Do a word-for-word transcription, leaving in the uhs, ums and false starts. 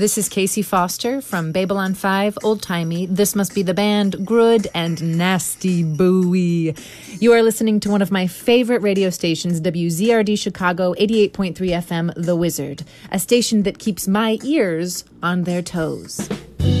This is Casey Foster from Babylon five, Old Timey. This must be the band, Good and Nasty Bowie. You are listening to one of my favorite radio stations, W Z R D Chicago, eighty-eight point three F M, The Wizard, a station that keeps my ears on their toes.